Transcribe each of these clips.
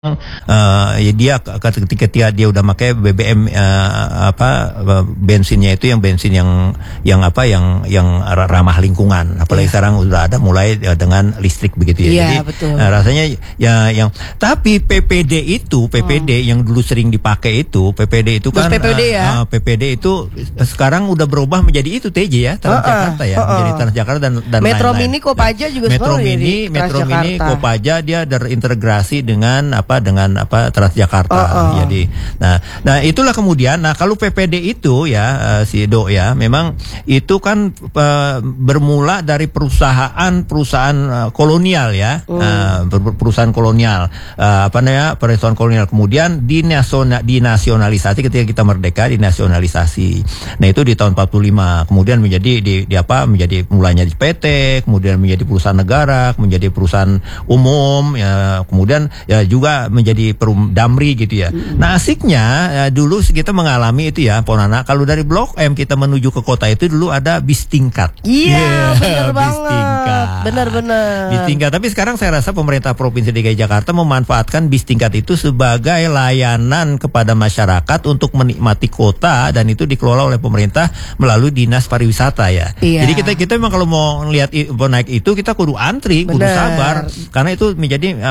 Ya dia ketika dia udah pakai BBM bensinnya itu yang bensin yang ramah lingkungan, apalagi sekarang udah ada mulai dengan listrik begitu ya. Jadi betul. Rasanya ya tapi PPD yang dulu sering dipakai itu PPD itu kan PPD itu sekarang udah berubah menjadi itu TJ ya, Transjakarta ya, menjadi Transjakarta dan Metro lain-lain. Mini Kopaja juga Metro Mini Kopaja dia terintegrasi dengan Transjakarta. Jadi nah itulah kemudian kalau PPD itu ya si Do ya, memang itu kan bermula dari perusahaan kolonial ya. Perusahaan kolonial perusahaan kolonial kemudian dinasionalisasi ketika kita merdeka, dinasionalisasi. Nah itu di tahun 45 kemudian menjadi menjadi mulanya di PT, kemudian menjadi perusahaan negara, menjadi perusahaan umum ya, kemudian ya juga menjadi Damri gitu ya. Nah asiknya dulu kita mengalami itu ya Ponana, kalau dari Blok M kita menuju ke kota itu dulu ada bis tingkat. Benar bis tingkat. Benar. Bis tingkat. Tapi sekarang saya rasa pemerintah Provinsi DKI Jakarta memanfaatkan bis tingkat itu sebagai layanan kepada masyarakat untuk menikmati kota, dan itu dikelola oleh pemerintah melalui Dinas Pariwisata ya. Jadi kita memang kalau mau lihat naik itu kita kudu antri, kudu sabar, karena itu menjadi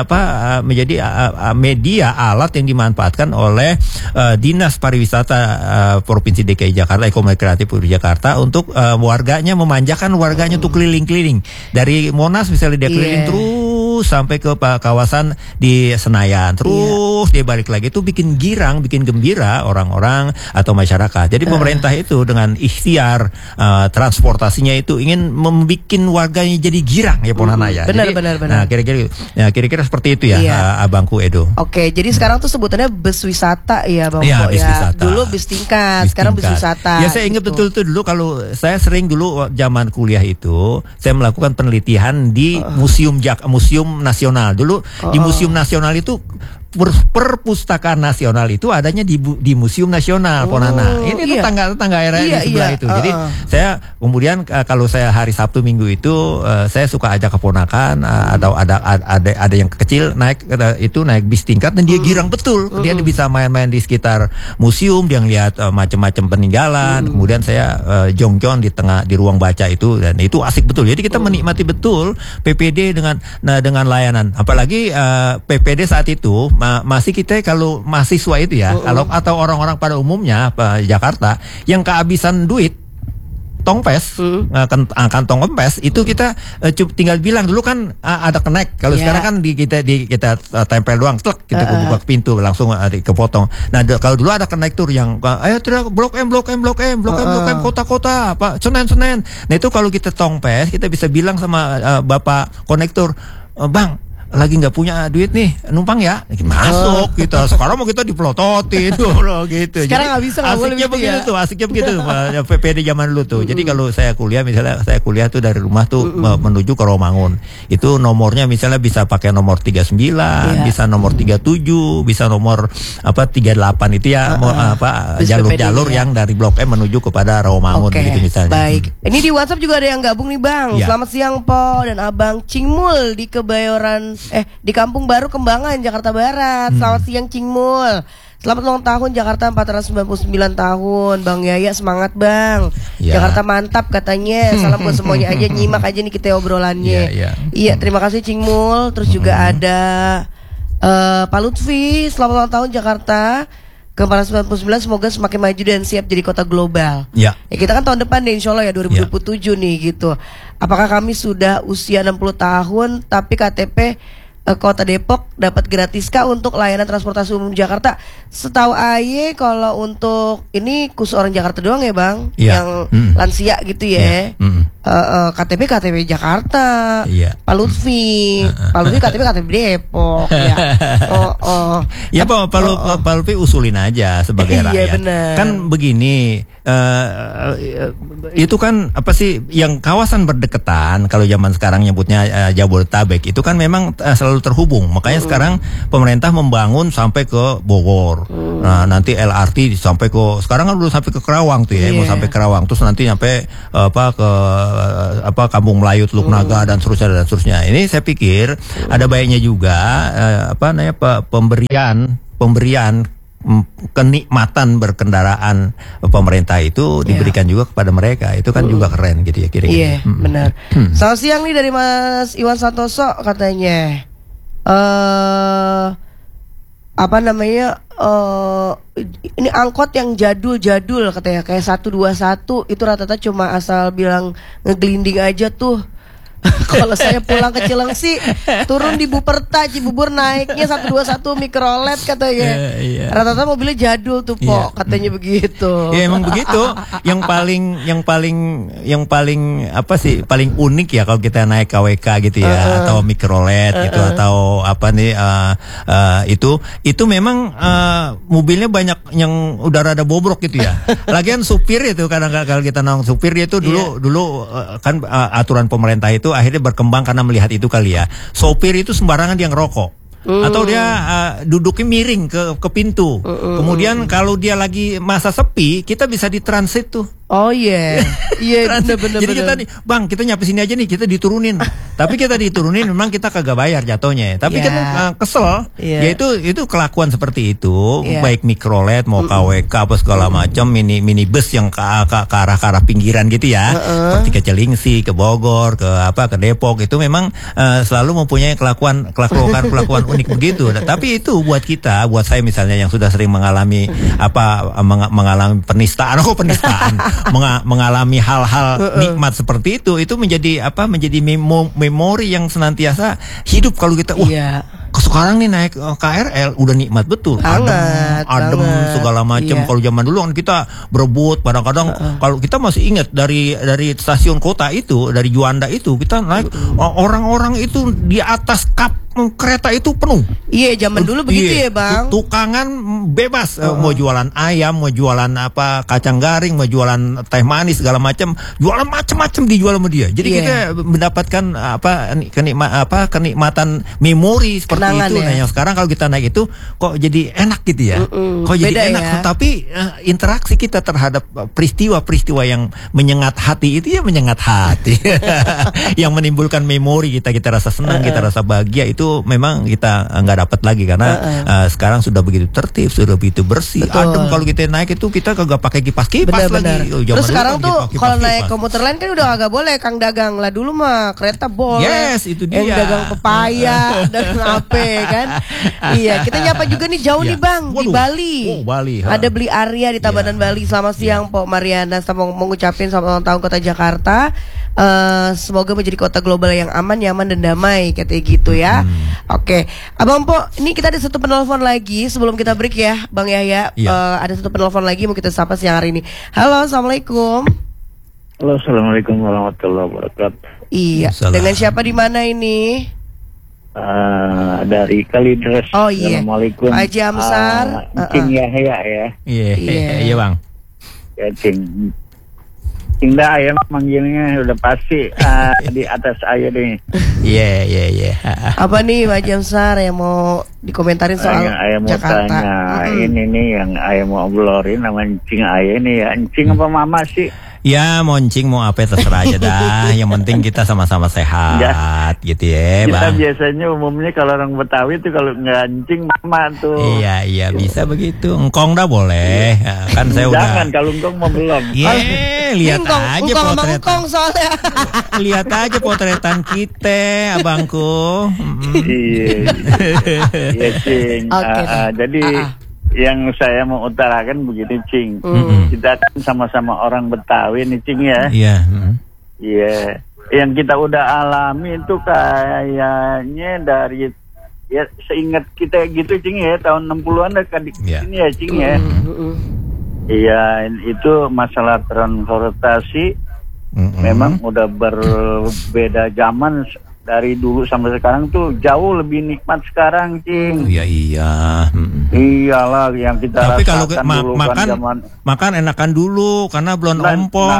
media alat yang dimanfaatkan oleh Dinas Pariwisata Provinsi DKI Jakarta, Ekonomi Kreatif Jakarta untuk warganya, memanjakan warganya untuk keliling-keliling dari Monas misalnya, dia keliling terus sampai ke kawasan di Senayan, terus dia balik lagi, itu bikin gembira orang-orang atau masyarakat. Jadi pemerintah itu dengan ikhtiar transportasinya itu ingin membuat warganya jadi girang ya Ponana ya. Benar. Nah kira-kira seperti itu ya abangku Edo. Oke, jadi sekarang tuh sebutannya bus wisata ya Bang Bo bis wisata. Dulu bis tingkat, sekarang bus wisata. Ya saya ingat betul tuh dulu, kalau saya sering dulu zaman kuliah itu saya melakukan penelitian di Museum Nasional. Dulu di Museum Nasional itu perpustakaan nasional itu adanya di Museum Nasional Ponana. Ini tuh tetangga area di sebelah itu. Jadi saya kemudian kalau saya hari Sabtu Minggu itu saya suka ajak keponakan atau ada yang kecil naik bis tingkat, dan dia girang betul. Dia bisa main-main di sekitar museum, dia ngeliat macam-macam peninggalan. Kemudian saya jongjon di ruang baca itu, dan itu asik betul. Jadi kita menikmati betul PPD dengan layanan. Apalagi PPD saat itu masih kita kalau mahasiswa itu ya, atau orang-orang pada umumnya Jakarta yang kehabisan duit tongpes, kantong kempes itu kita tinggal bilang. Dulu kan ada connect, kalau sekarang kan kita tempel doang, kita buka pintu langsung kepotong. Nah kalau dulu ada konektor yang ayo Blok M kota-kota Senen. Nah itu kalau kita tongpes, kita bisa bilang sama bapak konektor, Bang lagi nggak punya duit nih, numpang ya, masuk gitu. Sekarang mau kita dipelototin gitu. Sekarang nggak bisa, asiknya begitu PPD zaman dulu tuh. Jadi kalau saya kuliah, misalnya saya kuliah tuh dari rumah tuh menuju ke Romangun, itu nomornya misalnya bisa pakai nomor 39, bisa nomor 37, bisa nomor 38 itu ya, jalur-jalur yang dari Blok M menuju kepada Romangun gitu misalnya. Baik. Ini di WhatsApp juga ada yang gabung nih Bang. Selamat siang Po dan Abang Cingmul di Kebayoran di Kampung Baru Kembangan Jakarta Barat. Selamat siang Cingmul. Selamat ulang tahun Jakarta 499 tahun. Bang Yaya semangat Bang. Jakarta mantap katanya. Salam buat semuanya aja, nyimak aja nih kita obrolannya. Iya, terima kasih Cingmul. Terus juga ada Pak Lutfi, selamat ulang tahun Jakarta ke 499, semoga semakin maju dan siap jadi kota global. Ya kita kan tahun depan deh insya Allah ya 2027 nih gitu. Apakah kami sudah usia 60 tahun tapi KTP Kota Depok dapat gratiskah untuk layanan transportasi umum Jakarta? Setahu Aye kalau untuk ini khusus orang Jakarta doang ya Bang, yang lansia gitu ya. KTP Jakarta. Pak Lutfi KTP Depok ya. Ya Pak Lutfi usulin aja sebagai rakyat. Kan begini, itu kan apa sih yang kawasan berdekatan, kalau zaman sekarang nyebutnya Jabodetabek, itu kan memang selalu terhubung. Makanya sekarang pemerintah membangun sampai ke Bogor. Nah, nanti LRT sampai ke, sekarang kan belum sampai ke Kerawang tuh ya, mau sampai Kerawang, terus nanti sampai ke Kampung Melayu Teluk Naga dan seterusnya. Ini saya pikir ada baiknya juga pemberian kenikmatan berkendaraan pemerintah itu diberikan juga kepada mereka. Itu kan juga keren gitu ya kira-kira. Iya, benar. Selamat siang nih dari Mas Iwan Santoso katanya. Ini angkot yang jadul katanya kayak 121 itu rata-rata cuma asal bilang ngegelinding aja tuh. Kalau saya pulang ke Cilengsi turun di Buperta Cibubur naiknya 121 Mikrolet katanya. Rata-rata mobilnya jadul tuh katanya begitu. Ya emang begitu. Yang paling paling unik ya kalau kita naik KWK gitu ya atau Mikrolet gitu atau itu memang mobilnya banyak yang udah rada bobrok gitu ya. Lagian supir itu kadang kalau kita nongkrong supir dia itu dulu kan aturan pemerintah itu akhirnya berkembang karena melihat itu kali ya. Sopir itu sembarangan dia ngerokok. Atau dia duduknya miring ke pintu. Kemudian kalau dia lagi masa sepi, kita bisa ditransit tuh. Oh iya, bener. Jadi kita nih, bang kita nyampe sini aja nih, kita diturunin. Tapi kita diturunin memang kita kagak bayar jatuhnya. Tapi kan kesel. Ya itu kelakuan seperti itu, baik Mikrolet mau KWK apa segala macam, minibus yang ke arah pinggiran gitu ya. Seperti ke Cilengsi, ke Bogor, ke Depok itu memang selalu mempunyai kelakuan unik begitu. Tapi itu buat saya misalnya yang sudah sering mengalami mengalami penistaan, mengalami hal-hal nikmat seperti itu menjadi memori yang senantiasa hidup kalau kita sekarang nih naik KRL udah nikmat betul, adem segala macam. Kalau zaman dulu kan kita berebut kadang-kadang kalau kita masih ingat dari stasiun kota itu, dari Juanda itu kita naik orang-orang itu di atas kap kereta itu penuh. Iya, zaman dulu begitu ya, Bang. Tukangan bebas, mau jualan ayam, mau jualan kacang garing, mau jualan teh manis segala macam, jualan macam-macam dijual sama dia. Jadi kita mendapatkan kenikmatan memori seperti itu. Nah, yang sekarang kalau kita naik itu kok jadi enak gitu ya. Kok jadi enak, tapi interaksi kita terhadap peristiwa-peristiwa yang menyengat hati itu menyengat hati. Yang menimbulkan memori kita rasa senang, kita rasa bahagia itu memang kita nggak dapat lagi karena sekarang sudah begitu tertib, sudah begitu bersih, adem. Kalau kita naik itu kita kagak pakai kipas lagi. Terus sekarang tuh kalau naik komuter lain kan udah agak boleh Kang Dagang lah, dulu mah kereta boleh. Yes, itu dia. Yang dagang pepaya, dagang apa kan? Iya, kita nyapa juga nih jauh nih Bang. Di Bali. Bali. Ada Beli Arya di Tabanan Bali. Selamat siang Pok Mariana. Saya mau mengucapin selamat ulang tahun Kota Jakarta. Semoga menjadi kota global yang aman, nyaman dan damai katanya gitu ya. Oke, Abang Po, ini kita ada satu penelpon lagi sebelum kita break ya, Bang Yahya. Ada satu penelpon lagi mau kita sapa siang hari ini. Halo, assalamualaikum. Halo, assalamualaikum warahmatullahi wabarakatuh. Iya, dengan siapa di mana ini? Dari Kalideres. Oh iya. Assalamualaikum. Pak Jamsar. Cing Yahya ya. Iya Bang. Ya Cing ayam manggilnya udah pasti di atas ayah deh. Iya. Apa nih Pak Jamsar yang mau dikomentarin soal ayah mau Jakarta? Tanya, ini nih yang ayah mau obrolin sama Cing ayah nih ya. Cing apa mama sih? Ya moncing mau apa terserah aja dah. Yang penting kita sama-sama sehat gitu ya Kita Bang. biasanya umumnya kalau orang Betawi tuh kalau nggak encing mama tuh. Iya bisa begitu. Engkong dah boleh. Kan saya udah. Jangan kalau engkong mau belum. Lihat aja potretan. Soalnya. Lihat aja potretan kita, abangku. Iya Cing. Jadi yang saya mau utarakan begitu Cing. Kita kan sama-sama orang Betawi nih Cing ya. Iya. Yang kita udah alami itu kayaknya dari seingat kita gitu Cing ya, tahun 60-an ini ya Cing ya. Iya, itu masalah transportasi memang udah berbeda zaman. Dari dulu sampai sekarang tuh jauh lebih nikmat sekarang Cing. Iya. Iyalah yang kita tapi kalau dulu makan enakan dulu karena belum ompong.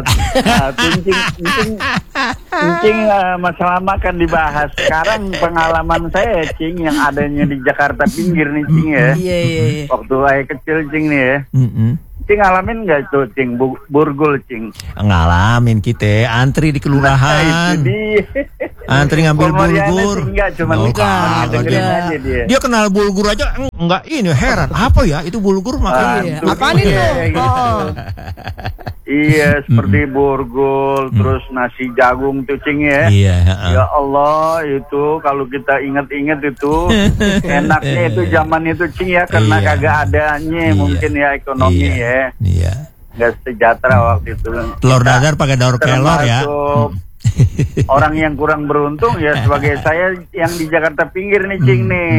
Cing masalah makan dibahas. Sekarang pengalaman saya Cing yang adanya di Jakarta pinggir nih Cing ya. Iya. Waktu saya kecil Cing nih ya. Cing ngalamin nggak tuh Cing burgul Cing? Ngalamin kita antri di kelurahan. Antri ngambil bulgur. Dia kenal bulgur aja enggak ini heran. Apa ya itu bulgur makanya. Apaan itu? Iya seperti burgul terus nasi jagung tuh Cing ya. Ya Allah itu kalau kita ingat-ingat itu enaknya itu zaman itu Cing ya karena kagak adanya mungkin ya ekonomi ya. Iya. Gak sejahtera waktu itu. Telur dadar pakai daur kelor ya. Orang yang kurang beruntung ya sebagai saya yang di Jakarta pinggir nih Cing nih.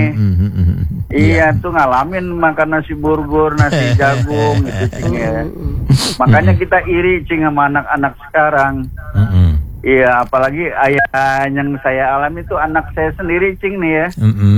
Iya tuh ngalamin makan nasi burgur, nasi jagung gitu Cing ya. Makanya kita iri Cing sama anak-anak sekarang. Iya apalagi ayah yang saya alami itu anak saya sendiri Cing nih ya.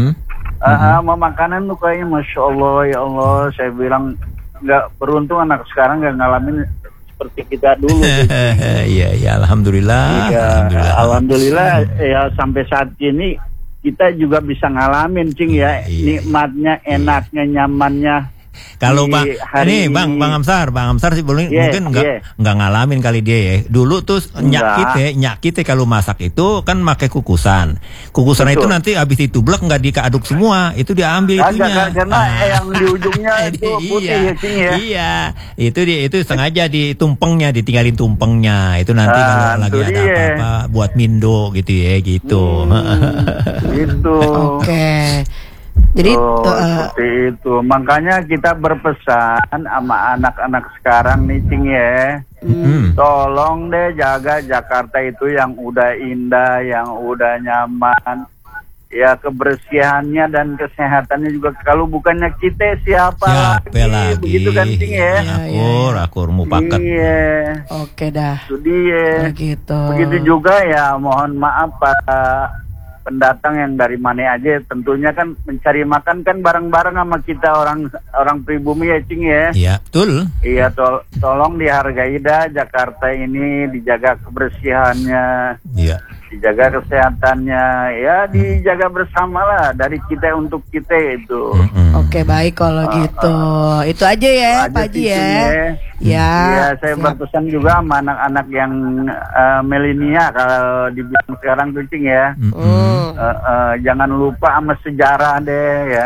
Mau makanan tuh kayaknya Masya Allah ya Allah. Saya bilang nggak beruntung anak sekarang nggak ngalamin seperti kita dulu. Iya Alhamdulillah. Alhamdulillah ya sampai saat ini kita juga bisa ngalamin Cing ya nikmatnya, enaknya, nyamannya. Kalau Bang Amsar sih mungkin nggak ngalamin kali dia ya. Dulu tuh nyak kita kalau masak itu kan pakai kukusan. Kukusan itu nanti habis ditublek nggak diaduk semua, itu diambil itunya. Karena yang di ujungnya itu putih ya Cing ya. Iya, itu sengaja ditumpengnya, ditinggalin tumpengnya. Itu nanti kalau lagi ada apa-apa buat mindo gitu ya gitu. Gitu. Oke. Jadi seperti itu. Makanya kita berpesan sama anak-anak sekarang nih Cing ya. Tolong deh jaga Jakarta itu yang udah indah, yang udah nyaman. Ya kebersihannya dan kesehatannya juga. Kalau bukannya kita siapa lagi? Begitu kan Cing ya. Akur mupakat. Iya. Oke dah. Itu dia. Begitu juga ya mohon maaf Pak pendatang yang dari mana aja, tentunya kan mencari makan kan bareng-bareng sama kita orang pribumi ya Cing ya. Iya betul. Iya tolong dihargai dah Jakarta ini, dijaga kebersihannya, dijaga kesehatannya, ya dijaga bersama lah dari kita untuk kita itu. Oke baik kalau gitu, itu aja ya Pak Haji ya. Ya, saya berpesan juga sama anak-anak yang milenial kalau dibilang sekarang tuh Cing ya. Jangan lupa sama sejarah deh ya.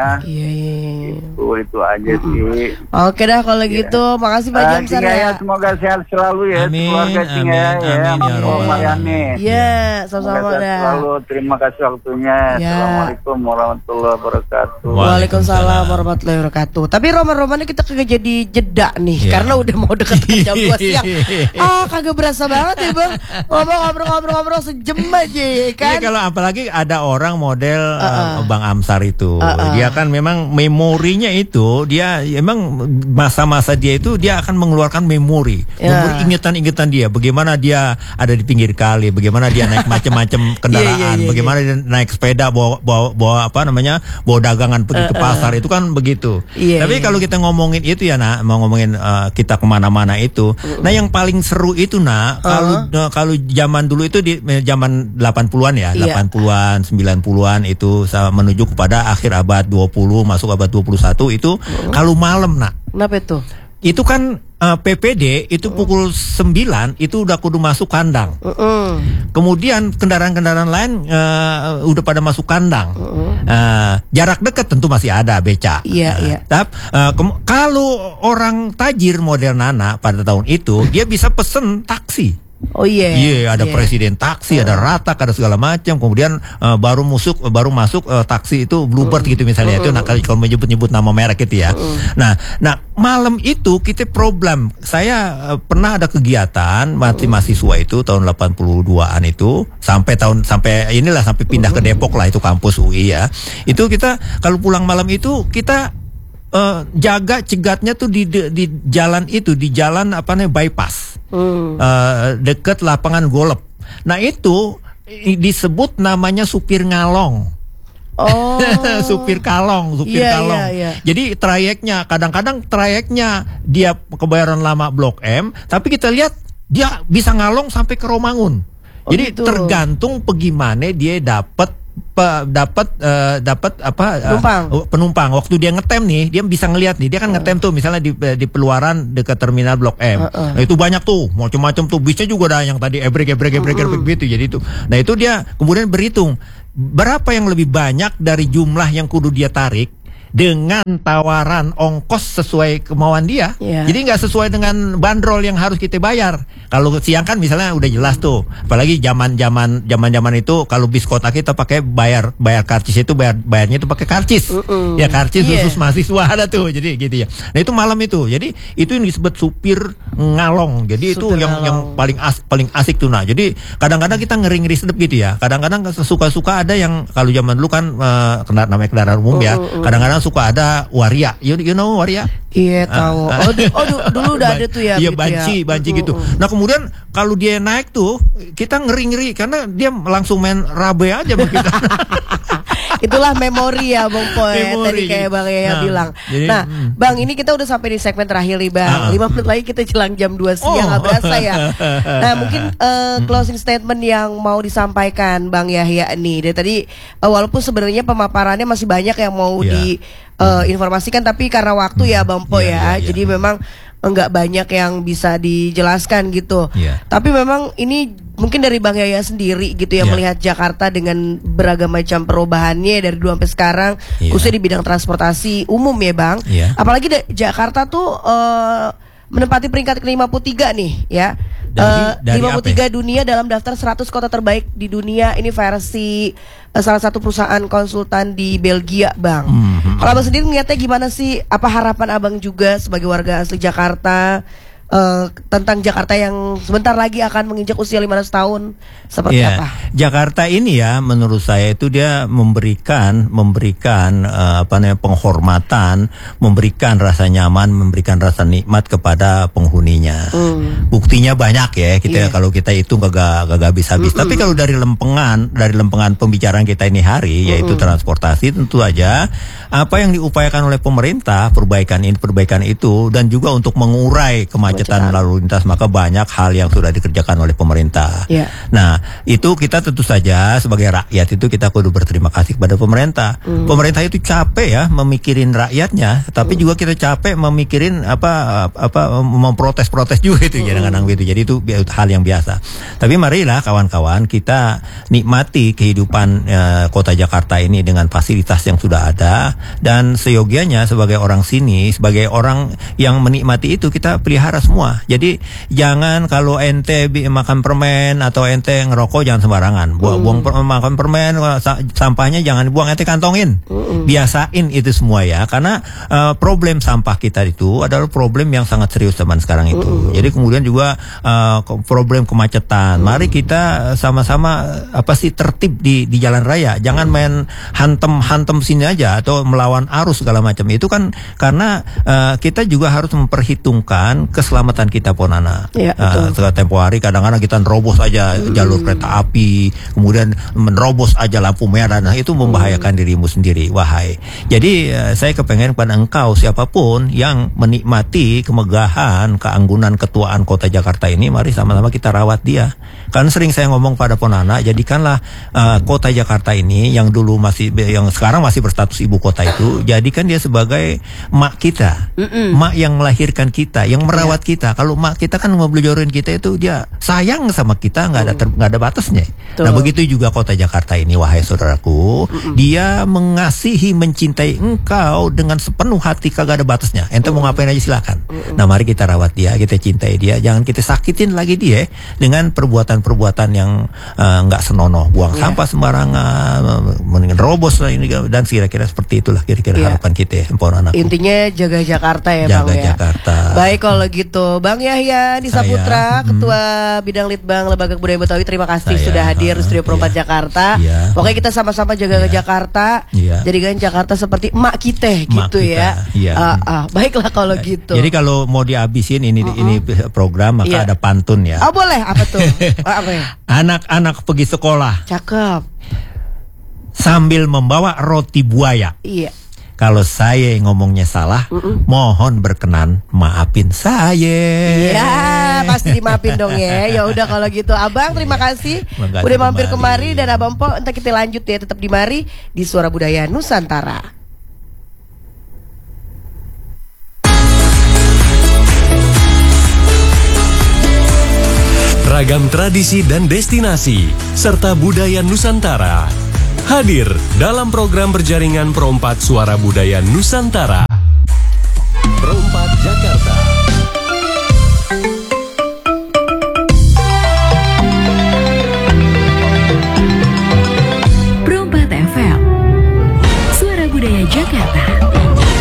Itu aja sih. Oke dah kalau gitu, makasih Pak Haji Amsar ya. Semoga sehat selalu ya keluarga Cing ya. Iya, sama-sama dah. Selalu terima kasih waktunya. Assalamualaikum warahmatullahi wabarakatuh. Waalaikumsalam warahmatullahi wabarakatuh. Tapi roman-romannya kita kagak jadi jeda nih karena udah mau dekat jam 2 siang. Kagak berasa banget ya Bang. Ngobrol-ngobrol sejam aja kan. Iya kalau apalagi ada orang model Bang Amsar itu. Dia kan memang memorinya itu dia emang masa-masa dia itu dia akan mengeluarkan memori ingatan-ingatan dia. Bagaimana dia ada di pinggir kali, bagaimana dia naik macam-macam kendaraan, bagaimana dia naik sepeda bawa apa namanya? Bawa dagangan pergi ke pasar itu kan begitu. Tapi kalau kita ngomongin itu ya mau ngomongin kita kemana-mana itu. Nah yang paling seru itu kalau zaman dulu itu di zaman 80-an ya, 80-an, 90-an itu menuju kepada akhir abad 20 masuk abad 21 itu kalau malam Kenapa itu? Itu kan PPD itu pukul 9 itu udah kudu masuk kandang. Kemudian kendaraan-kendaraan lain udah pada masuk kandang. Jarak dekat tentu masih ada beca. Tapi kalau orang tajir model Nana pada tahun itu dia bisa pesen taksi. Ada presiden taksi, ada ratak, ada segala macam. Kemudian baru masuk taksi itu Bluebird gitu misalnya. Itu kalau menyebut nama merek itu ya. Nah malam itu kita problem. Saya pernah ada kegiatan mahasiswa itu tahun 82-an itu sampai pindah ke Depok lah itu kampus UI ya. Itu kita kalau pulang malam itu kita jaga cegatnya tuh di jalan itu, di jalan bypass. Deket lapangan golf. Nah itu disebut namanya supir ngalong. Supir kalong. Jadi trayeknya kadang-kadang dia Kebayoran Lama Blok M, tapi kita lihat dia bisa ngalong sampai ke Romangun. Jadi tergantung bagaimana dia dapat penumpang. Waktu dia ngetem nih, dia bisa ngelihat nih, dia kan ngetem tuh misalnya di Peluaran dekat terminal Blok M. Nah, itu banyak tuh, macam-macam tuh. Bisnya juga ada yang tadi ebrek gitu. Jadi itu. Nah, itu dia kemudian berhitung berapa yang lebih banyak dari jumlah yang kudu dia tarik dengan tawaran ongkos sesuai kemauan dia. Jadi nggak sesuai dengan bandrol yang harus kita bayar. Kalau siang kan misalnya udah jelas tuh. Apalagi zaman itu kalau bis kota kita pakai bayar karcis itu bayarnya itu pakai karcis. Ya karcis khusus mahasiswa ada tuh. Jadi gitu ya. Nah, itu malam itu. Jadi itu yang disebut supir ngalong. Jadi supir itu yang paling asik tuh. Nah, jadi kadang-kadang kita ngeri-ngeri sedep gitu ya. Kadang-kadang suka-suka ada yang kalau zaman dulu kan namanya kendaraan umum ya. Kadang-kadang suka ada waria, you know waria? Iya tahu. Dulu udah ada tuh ya. Iya gitu banci gitu. Nah kemudian kalau dia naik tuh kita ngeri karena dia langsung main rabe aja begitu. Itulah memori ya Bang Poe tadi kayak Bang Yaya bilang. Jadi, Bang ini kita udah sampai di segmen terakhir nih Bang. 5 menit lagi kita jelang jam 2 siang, nggak berasa ya. Nah mungkin closing statement yang mau disampaikan Bang Yahya nih. Dari tadi walaupun sebenarnya pemaparannya masih banyak yang mau diinformasikan, tapi karena waktu ya Bang Poe ya. Jadi memang enggak banyak yang bisa dijelaskan gitu. Tapi memang ini mungkin dari Bang Yaya sendiri gitu ya melihat Jakarta dengan beragam macam perubahannya dari dulu sampai sekarang, khususnya di bidang transportasi umum ya Bang. Apalagi Jakarta tuh menempati peringkat ke-53 nih ya. Dari 53 dunia dalam daftar 100 kota terbaik di dunia. Ini versi salah satu perusahaan konsultan di Belgia Bang. Kalau Abang sendiri ngeliatnya gimana sih? Apa harapan Abang juga sebagai warga asli Jakarta tentang Jakarta yang sebentar lagi akan menginjak usia 500 tahun seperti apa? Jakarta ini ya menurut saya itu dia memberikan penghormatan, memberikan rasa nyaman, memberikan rasa nikmat kepada penghuninya. Buktinya banyak ya kita kalau kita itu gak habis-habis. Tapi kalau dari lempengan pembicaraan kita ini hari yaitu transportasi, tentu aja apa yang diupayakan oleh pemerintah perbaikan itu dan juga untuk mengurai kemacetan lalu lintas, maka banyak hal yang sudah dikerjakan oleh pemerintah. Nah, itu kita tentu saja sebagai rakyat itu kita kudu berterima kasih kepada pemerintah. Pemerintah itu capek ya memikirin rakyatnya, tapi juga kita capek memikirin memprotes juga itu kadang-kadang gitu. Jadi itu hal yang biasa. Tapi marilah kawan-kawan kita nikmati kehidupan kota Jakarta ini dengan fasilitas yang sudah ada, dan seyogianya sebagai orang sini, sebagai orang yang menikmati itu kita pelihara semua. Jadi jangan kalau ente makan permen atau ente ngerokok jangan sembarangan. Buang makan permen, sampahnya jangan dibuang, ente kantongin. Biasain itu semua ya, karena problem sampah kita itu adalah problem yang sangat serius zaman sekarang itu. Jadi kemudian juga problem kemacetan. Mari kita sama-sama tertib di jalan raya. Jangan main hantem sini aja atau melawan arus segala macam. Itu kan karena kita juga harus memperhitungkan keselamatan kita Ponana. Setelah tempo hari kadang-kadang kita nerobos aja jalur kereta api, kemudian menerobos aja lampu merah. Nah, itu membahayakan dirimu sendiri, wahai. Jadi saya kepengen kepada engkau siapapun yang menikmati kemegahan, keanggunan, ketuaan kota Jakarta ini, mari sama-sama kita rawat dia. Kan sering saya ngomong pada Ponana, jadikanlah kota Jakarta ini yang sekarang masih berstatus ibu kota itu, jadikan dia sebagai mak kita, mak yang melahirkan kita, yang merawat kita. Kalau mak kita kan ngeblujorin kita itu, dia sayang sama kita, nggak ada batasnya. Nah begitu juga kota Jakarta ini, wahai saudaraku, dia mengasihi, mencintai engkau dengan sepenuh hati, kagak ada batasnya. Ente mau ngapain aja silakan. Nah mari kita rawat dia, kita cintai dia, jangan kita sakitin lagi dia dengan perbuatan-perbuatan yang nggak senonoh, buang sampah sembarangan, mendingan robos ini dan kira-kira seperti itulah kira-kira harapan kita ya, intinya jaga Jakarta ya Bang ya. Jakarta. Baik kalau gitu Bang Yahya Nisa Putra, Ketua Bidang Litbang Lembaga Kebudayaan Betawi, terima kasih sudah hadir di Studio Pro4 Jakarta. Pokoknya kita sama-sama jaga Jakarta, jadikan Jakarta seperti emak kita gitu ya. Baiklah kalau gitu. Jadi kalau mau dihabisin ini program maka ada pantun ya. Oh boleh, apa tuh? Apa ya? Anak-anak pergi sekolah. Cakep. Sambil membawa roti buaya. Kalau saya ngomongnya salah, mohon berkenan maafin saya. pasti dimaafin dong ya. Ya udah kalau gitu Abang terima kasih udah mampir kemari, dan Abang Po entar kita lanjut ya, tetap di mari di Suara Budaya Nusantara. Ragam tradisi dan destinasi serta budaya Nusantara hadir dalam program berjaringan Perompak Suara Budaya Nusantara.